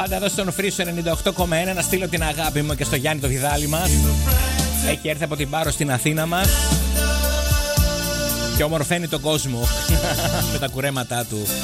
Πάντα εδώ στον Φρίσο 98,1 να στείλω την αγάπη μου και στο Γιάννη το Βιδάλη μας. Έχει έρθει από την Πάρο στην Αθήνα μας και ομορφαίνει τον κόσμο με τα κουρέματά του.